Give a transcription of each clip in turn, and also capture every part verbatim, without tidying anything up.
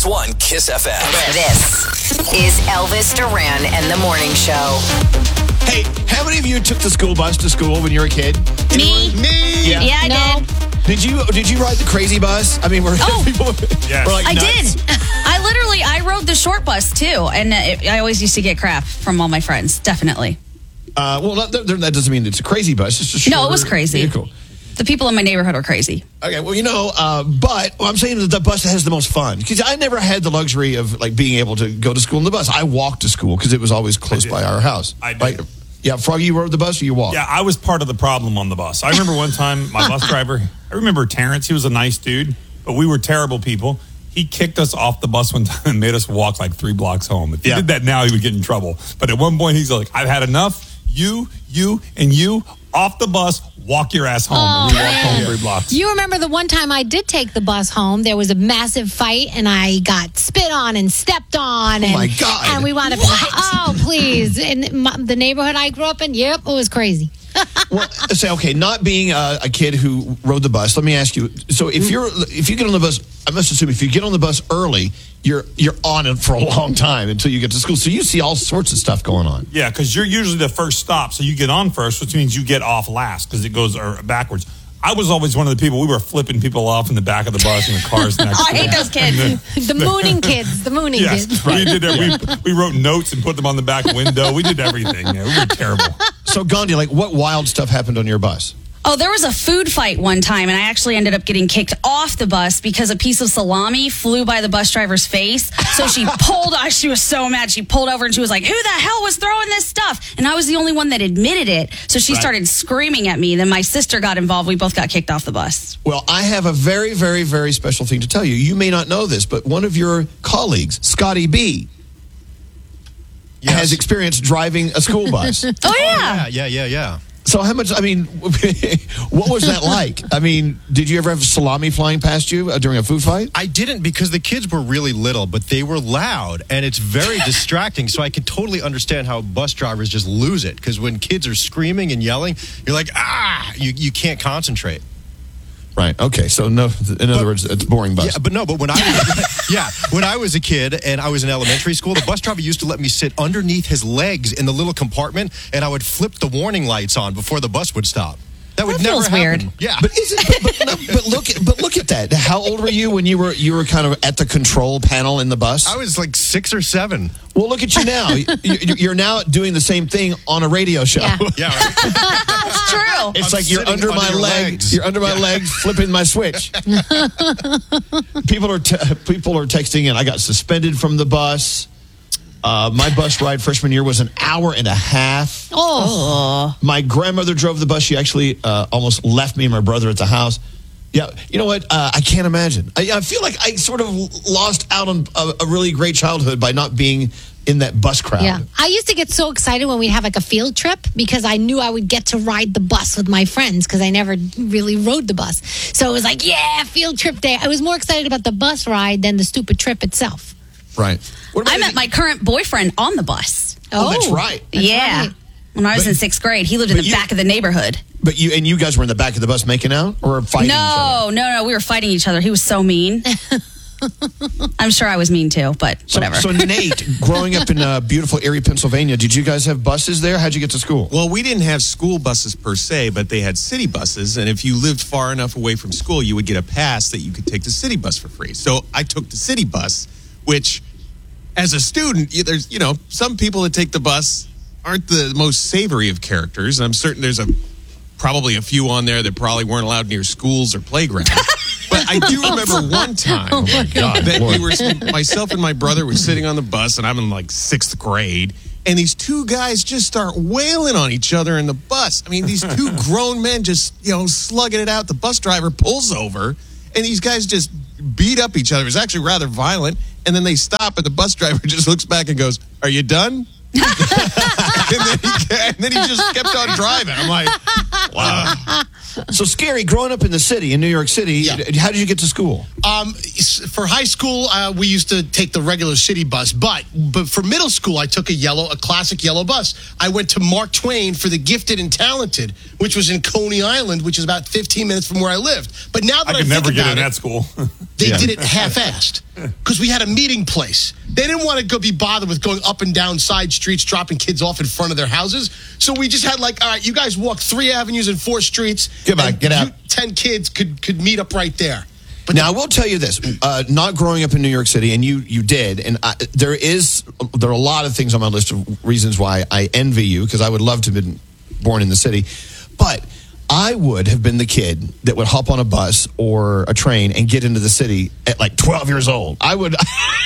one Kiss F M. This is Elvis Duran and the Morning Show. Hey, how many of you took the school bus to school when you were a kid? Me? Me? Yeah, yeah I no. did. Did you Did you ride the crazy bus? I mean, were Oh. people Yes. were like I nuts? did. I literally, I rode the short bus too. And uh, it, I always used to get crap from all my friends. Definitely. Uh, well, that, that doesn't mean it's a crazy bus. It's just a No, it shorter was crazy. vehicle. The people in my neighborhood were crazy. Okay, well, you know, uh, but well, I'm saying that the bus has the most fun because I never had the luxury of like being able to go to school in the bus. I walked to school because it was always close by our house. I did. Like, yeah, Froggy, you rode the bus or you walked? Yeah, I was part of the problem on the bus. I remember one time my bus driver, I remember Terrence, he was a nice dude, but we were terrible people. He kicked us off the bus one time and made us walk like three blocks home. If he Yeah. did that now, he would get in trouble. But at one point, he's like, I've had enough. You, you, and you off the bus, walk your ass home. Oh, and we walked man. home three blocks. You remember the one time I did take the bus home, there was a massive fight and I got spit on and stepped on. And, my God. And we wound up, oh, please. In my, the neighborhood I grew up in, yep, it was crazy. Well, say okay, not being a, a kid who rode the bus. Let me ask you. So if you're if you get on the bus, I must assume if you get on the bus early, you're you're on it for a long time until you get to school. So you see all sorts of stuff going on. Yeah, because you're usually the first stop, so you get on first, which means you get off last because it goes uh, backwards. I was always one of the people, we were flipping people off in the back of the bus and the cars next I to hate them. those kids. The mooning kids, the mooning Yes, kids. we did that. We, we wrote notes and put them on the back window. We did everything. Yeah, we were terrible. So Gandhi, like, what wild stuff happened on your bus? Oh, there was a food fight one time, and I actually ended up getting kicked off the bus because a piece of salami flew by the bus driver's face. So she pulled, oh, she was so mad. She pulled over and she was like, who the hell was throwing this stuff? And I was the only one that admitted it. So she Right. started screaming at me. Then my sister got involved. We both got kicked off the bus. Well, I have a very, very, very special thing to tell you. You may not know this, but one of your colleagues, Scotty B, has experienced driving a school bus. Oh, yeah. Yeah, yeah, yeah, yeah. So how much, I mean, what was that like? I mean, did you ever have salami flying past you uh, during a food fight? I didn't because the kids were really little, but they were loud, and it's very distracting. So I can totally understand how bus drivers just lose it because when kids are screaming and yelling, you're like, ah, you, you can't concentrate. Right. Okay. So no, in other words, it's boring bus. Yeah, but no, but when I was, yeah, when I was a kid and I was in elementary school, the bus driver used to let me sit underneath his legs in the little compartment, and I would flip the warning lights on before the bus would stop. That would That never feels happen. weird. Yeah, But is it? But, but, no, but look, at, but look at that. How old were you when you were you were kind of at the control panel in the bus? I was like six or seven. Well, look at you now. You, you- you're now doing the same thing on a radio show. Yeah. Yeah, right. It's true. It's I'm like you're sitting under my under your leg. legs. You're under my legs, flipping my switch. people are te- people are texting in. I got suspended from the bus. Uh, my bus ride freshman year was an hour and a half. Oh, My grandmother drove the bus. She actually uh, almost left me and my brother at the house. Yeah, you know what? Uh, I can't imagine. I, I feel like I sort of lost out on a, a really great childhood by not being in that bus crowd. yeah. I used to get so excited when we'd have like a field trip because I knew I would get to ride the bus with my friends because I never really rode the bus. So it was like, yeah, field trip day. I was more excited about the bus ride than the stupid trip itself. Right. What about I met the- my current boyfriend on the bus. Oh, that's right. That's yeah. right. When I was But- in sixth grade, he lived in but the you- back of the neighborhood. But you and you guys were in the back of the bus making out or fighting each other? No, no, no. We were fighting each other. He was so mean. I'm sure I was mean too, but So, whatever. so Nate, growing up in uh, beautiful Erie, Pennsylvania, did you guys have buses there? How'd you get to school? Well, we didn't have school buses per se, but they had city buses. And if you lived far enough away from school, you would get a pass that you could take the city bus for free. So I took the city bus, which, as a student, you- there's you know some people that take the bus aren't the most savory of characters. And I'm certain there's a probably a few on there that probably weren't allowed near schools or playgrounds. But I do remember one time Oh my God, that Lord. we were myself and my brother were sitting on the bus, and I'm in like sixth grade. And these two guys just start wailing on each other in the bus. I mean, these two grown men just, you know, slugging it out. The bus driver pulls over, and these guys just beat up each other. It was actually rather violent. And then they stop, and the bus driver just looks back and goes, "Are you done?" and, then he, and then he just kept on driving. I'm like, wow. So Scary, growing up in the city, in New York City, Yeah. how did you get to school? Um, for high school, uh, we used to take the regular city bus, but but for middle school, I took a yellow, a classic yellow bus. I went to Mark Twain for the Gifted and Talented, which was in Coney Island, which is about fifteen minutes from where I lived. But now that I I, could think never get about in it, that school. they Yeah. did it half-assed. because we had a meeting place. They didn't want to go be bothered with going up and down side streets, dropping kids off in front of their houses. So we just had like, all right, you guys walk three avenues and four streets. Goodbye, and get out. you- ten kids could could meet up right there. But now I will tell you this: uh, not growing up in New York City, and you you did, and I, there is there are a lot of things on my list of reasons why I envy you, because I would love to have been born in the city, but I would have been the kid that would hop on a bus or a train and get into the city at like twelve years old. I would,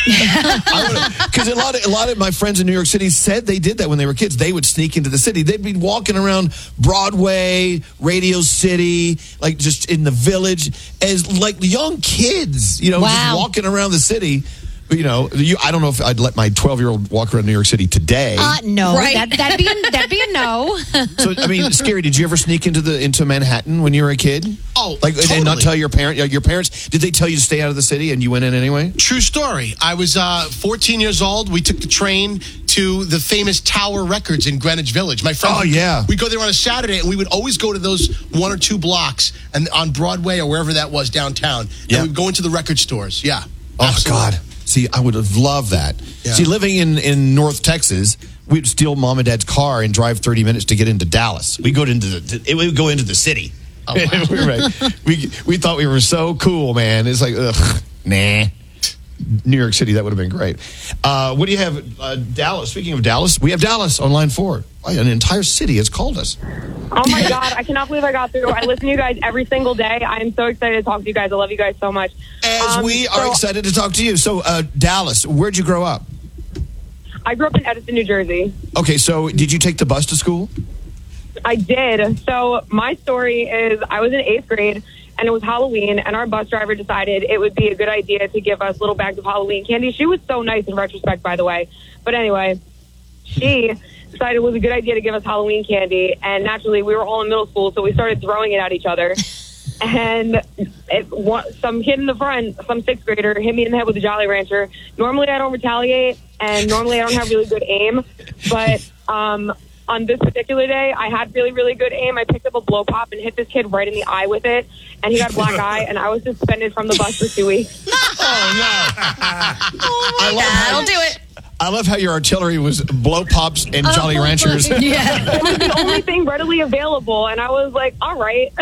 because a lot of a lot of my friends in New York City said they did that when they were kids. They would sneak into the city. They'd be walking around Broadway, Radio City, like just in the Village as like young kids. You know, Wow. just walking around the city. You know, you, I don't know if I'd let my twelve-year-old walk around New York City today. Uh, no, Right. that, that'd be a, that'd be a no. So I mean, Scary, did you ever sneak into the into Manhattan when you were a kid? Oh, like and not totally. tell your parent your parents? Did they tell you to stay out of the city and you went in anyway? True story. I was uh, fourteen years old. We took the train to the famous Tower Records in Greenwich Village. My friend, Oh, yeah. we go there on a Saturday, and we would always go to those one or two blocks and on Broadway or wherever that was downtown. Yeah. And we'd go into the record stores. Yeah. Oh Absolutely. God! See, I would have loved that. Yeah. See, living in in North Texas, we'd steal mom and dad's car and drive thirty minutes to get into Dallas. We go into the it would go into the city. Oh, wow. we, were like, we we thought we were so cool, man. It's like, ugh, nah. New York City, that would have been great. Uh, what do you have? Uh, Dallas. Speaking of Dallas, we have Dallas on line four. Wow, an entire city has called us. Oh my God, I cannot believe I got through. I listen to you guys every single day. I am so excited to talk to you guys. I love you guys so much. As Um, we are so excited to talk to you. So, uh, Dallas, where'd you grow up? I grew up in Edison, New Jersey. Okay, so did you take the bus to school? I did. So my story is I was in eighth grade, and it was Halloween, and our bus driver decided it would be a good idea to give us little bags of Halloween candy. She was so nice in retrospect, by the way. But anyway, she decided it was a good idea to give us Halloween candy, and naturally we were all in middle school, so we started throwing it at each other. And it, one, some kid in the front, some sixth grader, hit me in the head with a Jolly Rancher. Normally I don't retaliate, and normally I don't have really good aim, but um, on this particular day, I had really, really good aim. I picked up a blow pop and hit this kid right in the eye with it, and he got a black eye, and I was suspended from the bus for two weeks. Oh, no. I love That'll how, do it. I love how your artillery was blow pops and Jolly Ranchers. Yeah. It was the only thing readily available, and I was like, all right.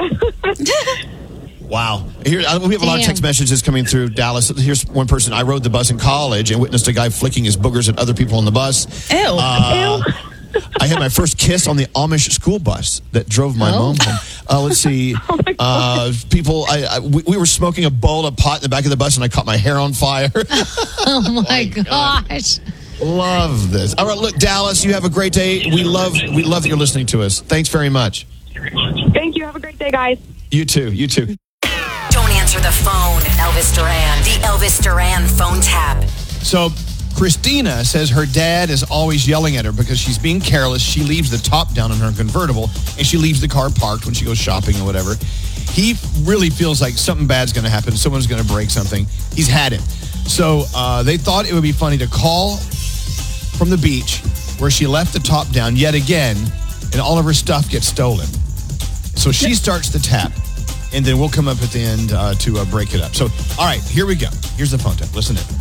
Wow. Here, uh, we have a lot of Damn. text messages coming through, Dallas. Here's one person. I rode the bus in college and witnessed a guy flicking his boogers at other people on the bus. Ew. Uh, I had my first kiss on the Amish school bus that drove my Oh. mom home. Uh, let's see. Oh, my uh, people, I, I, we, we were smoking a bowl of pot in the back of the bus, and I caught my hair on fire. Oh my gosh. Love this. All right, look, Dallas, you have a great day. We love, we love that you're listening to us. Thanks very much. Thank you. Have a great day, guys. You too. You too. Don't answer the phone. Elvis Duran. The Elvis Duran phone tap. So Christina says her dad is always yelling at her because she's being careless. She leaves the top down in her convertible, and she leaves the car parked when she goes shopping or whatever. He really feels like something bad's going to happen. Someone's going to break something. He's had it. So uh, they thought it would be funny to call from the beach where she left the top down yet again, and all of her stuff gets stolen. So she starts the tap, and then we'll come up at the end uh, to uh, break it up. So, all right, here we go. Here's the phone tap. Listen in.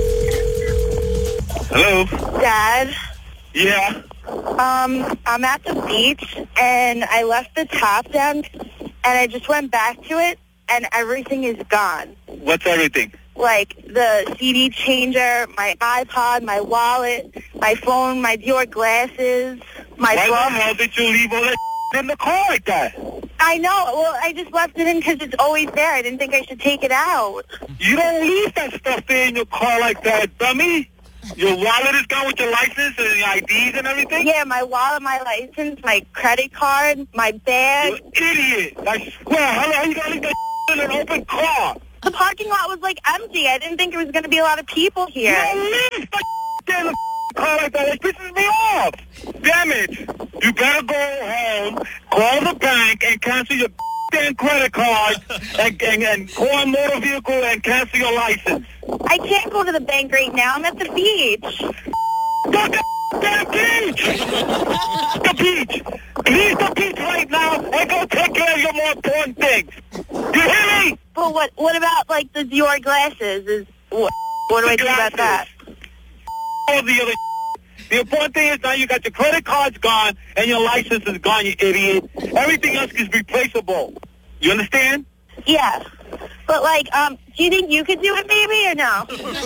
Hello? Dad, Yeah. um, I'm at the beach and I left the top down and I just went back to it and everything is gone. What's everything? Like the C D changer, my iPod, my wallet, my phone, my Dior glasses, my Why the glove. hell did you leave all that in the car like that? I know. Well, I just left it in because it's always there. I didn't think I should take it out. You don't leave that stuff there in your car like that, dummy. Your wallet is gone with your license and your I Ds and everything? Yeah, my wallet, my license, my credit card, my bag. You idiot. I swear, how are you going to leave that in an open car? The parking lot was like empty. I didn't think there was going to be a lot of people You here. don't leave that in a car like that. It pisses me off. Damn it. You better go home, call the bank, and cancel your damn credit card, and, and, and call a motor vehicle and cancel your license. I can't go to the bank right now. I'm at the beach. Go to the damn beach! The beach! Leave the beach right now and go take care of your more important things. You hear me? But what? What about like the Dior glasses? Is what? What do I do about that? All the other The important thing is now you got your credit cards gone and your license is gone, you idiot. Everything else is replaceable. You understand? Yeah. But, like, um, do you think you could do it maybe or no?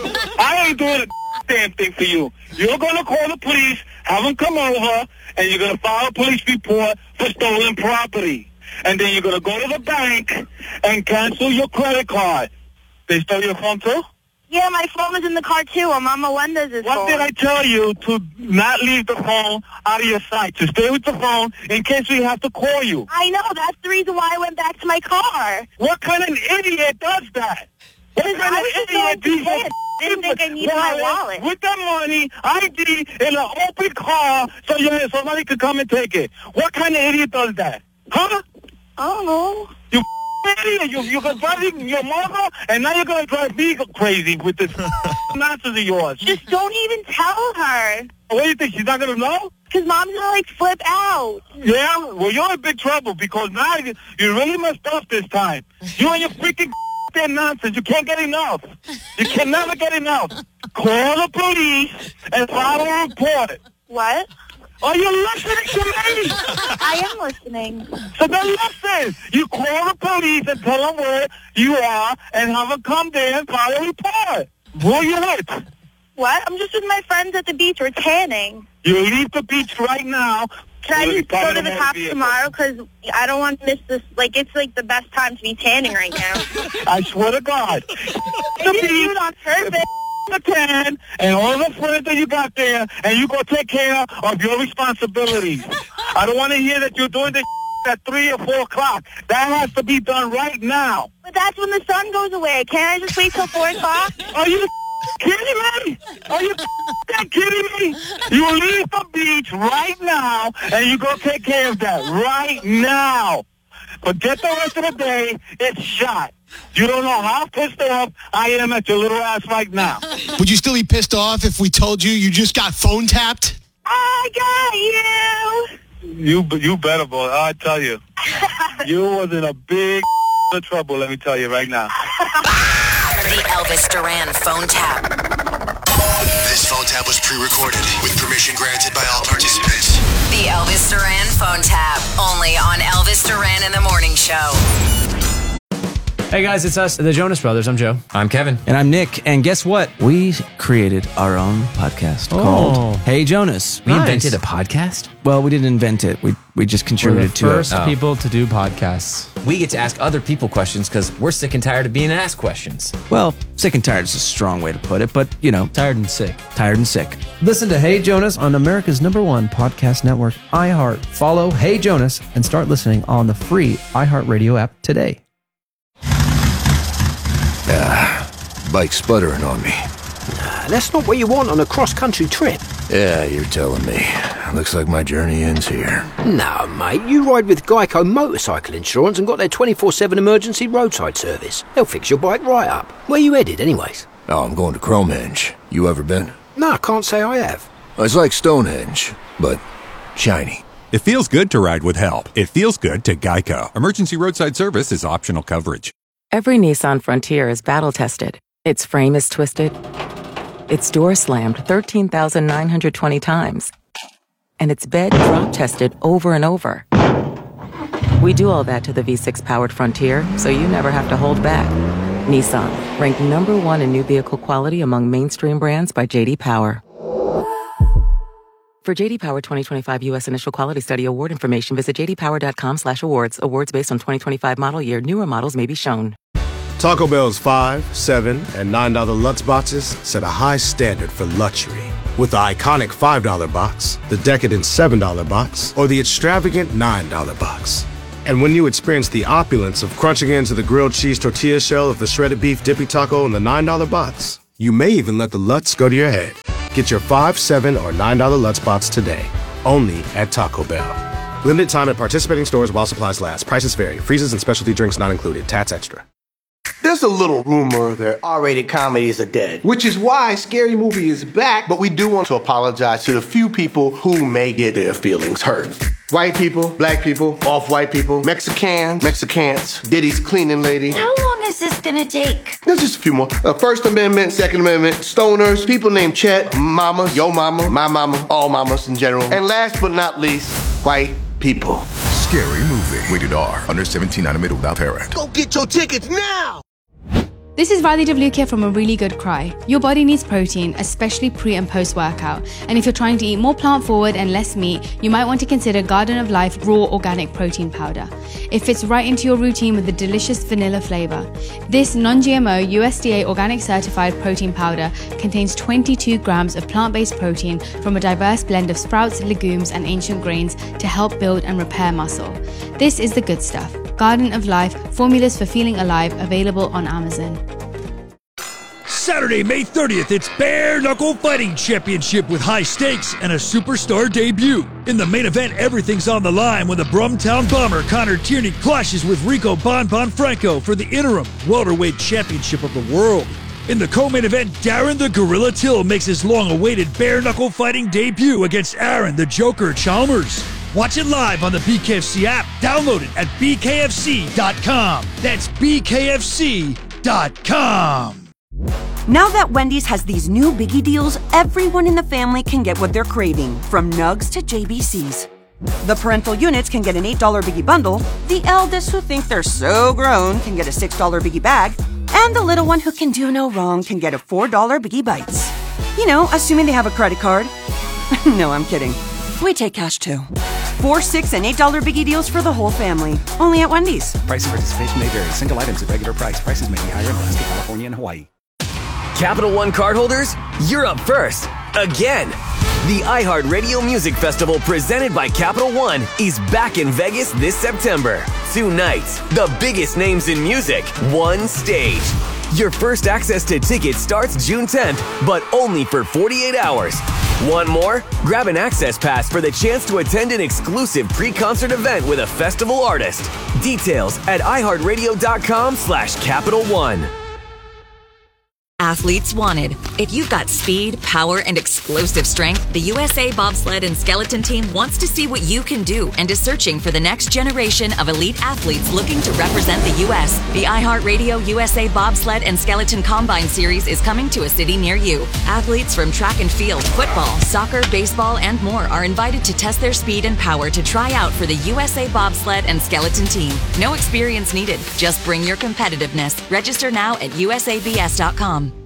I ain't doing a damn thing for you. You're going to call the police, have them come over, and you're going to file a police report for stolen property. And then you're going to go to the bank and cancel your credit card. They stole your phone too? Yeah, my phone was in the car too. On Mama Wenda's What phone. did I tell you to not leave the phone out of your sight? To stay with the phone in case we have to call you. I know. That's the reason why I went back to my car. What kind of idiot does that? What kind I of was just idiot going to does pay it. I didn't think I needed my wallet. With that money, I D in an open car so you, somebody could come and take it. What kind of idiot does that? Huh? I don't know. You idiot. You, you're driving your mother, and now you're going to drive me crazy with this nonsense of yours. Just don't even tell her. What do you think? She's not going to know? Because Mom's going to, like, flip out. Yeah? Well, you're in big trouble because now you, you really messed up this time. You and your freaking nonsense. You can't get enough. You can never get enough. Call the police and file a report. What? Are you listening to me? I am listening. So then listen. You call the police and tell them where you are and have them come there and file a report. Who are you with? What? I'm just with my friends at the beach. We're tanning. You leave the beach right now. Can I just go to the cops tomorrow? Because I don't want to miss this. Like, it's like the best time to be tanning right now. I swear to God. I didn't do it on purpose. The tan and all the friends that you got there, and you go take care of your responsibilities. I don't want to hear that you're doing this at three or four o'clock. That has to be done right now. But that's when the sun goes away. Can't I just wait till four o'clock? Are you kidding me? Are you kidding me? You leave the beach right now, and you go take care of that right now. Forget the rest of the day. It's shot. You don't know how pissed off I am at your little ass right now. Would you still be pissed off if we told you you just got phone tapped? I got you. You you better, boy. I tell you. You was in a big trouble, let me tell you right now. The Elvis Duran phone tap. This phone tap was pre-recorded with permission granted by all participants. The Elvis Duran phone tap. Only on Elvis Duran in the Morning Show. Hey guys, it's us, the Jonas Brothers. I'm Joe. I'm Kevin. And I'm Nick. And guess what? We created our own podcast Oh. called Hey Jonas. We Nice. invented a podcast? Well, we didn't invent it. We we just We're contributed the to first it. people to do podcasts. We get to ask other people questions because we're sick and tired of being asked questions. Well, sick and tired is a strong way to put it, but you know, tired and sick. Tired and sick. Listen to Hey Jonas on America's number one podcast network, iHeart. Follow Hey Jonas and start listening on the free iHeartRadio app today. Ah, bike's sputtering on me. Nah, that's not what you want on a cross-country trip. Yeah, you're telling me. Looks like my journey ends here. No, mate, you ride with Geico Motorcycle Insurance and got their twenty-four seven emergency roadside service. They'll fix your bike right up. Where you headed, anyways? Oh, I'm going to Cromenge. You ever been? No, I can't say I have. It's like Stonehenge, but shiny. It feels good to ride with help. It feels good to Geico. Emergency roadside service is optional coverage. Every Nissan Frontier is battle-tested. Its frame is twisted. Its door slammed thirteen thousand nine hundred twenty times. And its bed drop-tested over and over. We do all that to the V six powered Frontier, so you never have to hold back. Nissan, ranked number one in new vehicle quality among mainstream brands by J D Power. For J D Power twenty twenty-five U S Initial Quality Study Award information, visit j d power dot com slash awards. Awards based on twenty twenty-five model year. Newer models may be shown. Taco Bell's five, seven, and nine dollar Lutz boxes set a high standard for luxury. With the iconic five dollar box, the decadent seven dollar box, or the extravagant nine dollar box. And when you experience the opulence of crunching into the grilled cheese tortilla shell of the shredded beef dippy taco in the nine dollar box, you may even let the Lutz go to your head. Get your five, seven, or nine dollar Lutz box today, only at Taco Bell. Limited time at participating stores while supplies last. Prices vary. Freezes and specialty drinks not included. Tats extra. There's a little rumor that R-rated comedies are dead, which is why Scary Movie is back, but we do want to apologize to the few people who may get their feelings hurt. White people, black people, off-white people, Mexicans, Mexicans, Diddy's cleaning lady. How long is this gonna take? There's just a few more. Uh, First Amendment, Second Amendment, stoners, people named Chet, mamas, yo mama, my mama, all mamas in general. And last but not least, white people. Scary movie. Rated R. Under seventeen, animated without parent. Go get your tickets now! This is Riley DeVluke here from A Really Good Cry. Your body needs protein, especially pre and post workout. And if you're trying to eat more plant forward and less meat, you might want to consider Garden of Life Raw Organic Protein Powder. It fits right into your routine with a delicious vanilla flavor. This non-G M O U S D A organic certified protein powder contains twenty-two grams of plant-based protein from a diverse blend of sprouts, legumes, and ancient grains to help build and repair muscle. This is the good stuff. Garden of Life, formulas for feeling alive, available on Amazon. Saturday, May thirtieth, it's Bare Knuckle Fighting Championship with high stakes and a superstar debut. In the main event, everything's on the line when the Brumtown Bomber Connor Tierney clashes with Rico Bon Bon Franco for the interim welterweight championship of the world. In the co-main event, Darren the Gorilla Till makes his long-awaited Bare Knuckle Fighting debut against Aaron the Joker Chalmers. Watch it live on the B K F C app. Download it at B K F C dot com. That's B K F C dot com. Now that Wendy's has these new biggie deals, everyone in the family can get what they're craving, from nugs to J B Cs. The parental units can get an eight dollar biggie bundle, the eldest who think they're so grown can get a six dollar biggie bag, and the little one who can do no wrong can get a four dollar biggie bites. You know, assuming they have a credit card. No, I'm kidding. We take cash too. Four, six, and eight dollar biggie deals for the whole family. Only at Wendy's. Price and participation may vary. Single items at regular price. Prices may be higher in Alaska, California, and Hawaii. Capital One cardholders, you're up first. Again. The iHeartRadio Music Festival presented by Capital One is back in Vegas this September. Two nights, the biggest names in music, one stage. Your first access to tickets starts June tenth, but only for forty-eight hours. Want more? Grab an access pass for the chance to attend an exclusive pre-concert event with a festival artist. Details at iHeartRadio.com slash Capital One. Athletes wanted. If you've got speed, power, and explosive strength, the U S A Bobsled and Skeleton Team wants to see what you can do and is searching for the next generation of elite athletes looking to represent the U S The iHeartRadio U S A Bobsled and Skeleton Combine Series is coming to a city near you. Athletes from track and field, football, soccer, baseball, and more are invited to test their speed and power to try out for the U S A Bobsled and Skeleton Team. No experience needed. Just bring your competitiveness. Register now at U S A B S dot com.